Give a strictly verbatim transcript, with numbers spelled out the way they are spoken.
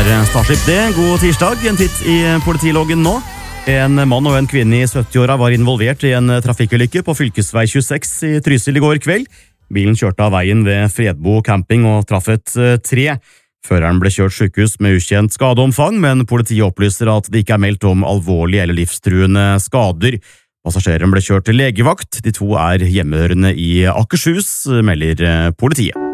var Starship det. God tirsdag, en titt i politiloggen nå. En mann og en kvinne i sytti-åra var involvert i en trafikkulykke på fylkesvei tjueseks i Trysil i går kveld. Bilen kjørte av veien ved Fredbo camping og traff et tre. Føreren ble kjørt sykehus med ukjent skadeomfang, men politiet opplyser at det ikke er meldt om alvorlige eller livstruende skader. Passasjeren ble kjørt til legevakt. De to er hjemmehørende i Akershus, melder politiet.